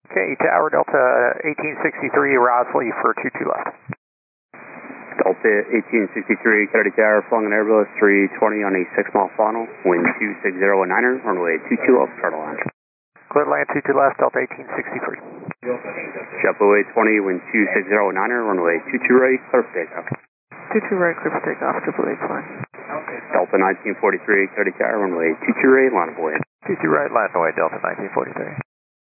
Okay, Tower Delta 1863, Rosley for 22 left. Delta 1863, Kennedy Tower, flying on Airbus 320 on a 6-mile funnel, wind 26019er, runway 22 left, start launch. Clear to land 22 left, Delta 1863. JetBlue 820, wind 26019er, runway 22 right, clear for takeoff. 22 right, clear for takeoff, Triple 820. Delta 1943, Kennedy Tower, runway 22 right, line of way. 22 right, land away, Delta 1943.